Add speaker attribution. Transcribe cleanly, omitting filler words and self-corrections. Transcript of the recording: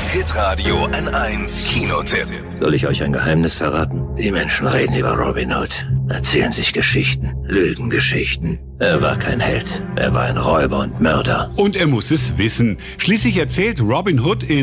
Speaker 1: Hitradio N1 Kinotipp.
Speaker 2: Soll ich euch ein Geheimnis verraten? Die Menschen reden über Robin Hood, erzählen sich Geschichten, Lügengeschichten. Er war kein Held, er war ein Räuber und Mörder.
Speaker 3: Und er muss es wissen. Schließlich erzählt Robin Hood in